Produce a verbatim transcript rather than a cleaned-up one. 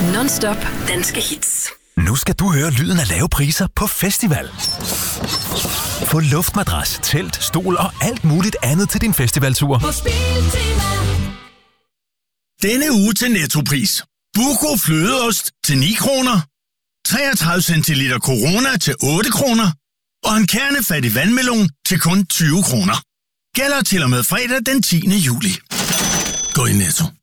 Non-stop danske hits. Nu skal du høre lyden af lave priser på festival. Få luftmadras, telt, stol og alt muligt andet til din festivaltur. På Biltema. Denne uge til Nettopris. Buco flødeost til ni kroner. treogtredive centiliter Corona til otte kroner. Og en kernefattig vandmelon til kun tyve kroner. Gælder til og med fredag den tiende juli. Gå i Netto.